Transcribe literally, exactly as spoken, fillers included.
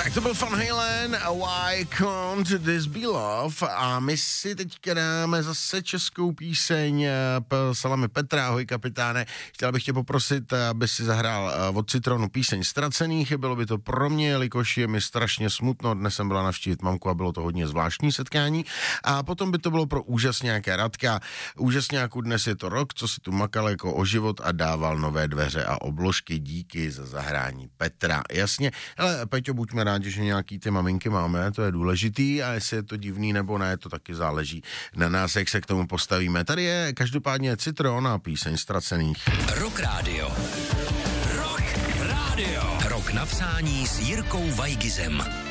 Tak to byl Van Halen a Why Can't This Be Love a my si teďka dáme zase českou píseň Salami Petra. Ahoj kapitáne, chtěla bych tě poprosit, aby si zahrál od Citronu píseň Ztracených, bylo by to pro mě, jelikož je mi strašně smutno, dnes jsem byla navštívit mamku a bylo to hodně zvláštní setkání a potom by to bylo pro úžasňáka Radka. Úžasňáku dnes je to rok, co si tu makal jako o život a dával nové dveře a obložky, díky za zahrání Petra. Jasně, hele Peťo, buďme rádi, že nějaký ty maminky máme, to je důležitý a jestli je to divný nebo ne, to taky záleží na nás, jak se k tomu postavíme. Tady je každopádně Citron a píseň Ztracených. Rock Radio. Rock Radio. Rock napsání s Jirkou Vajgizem.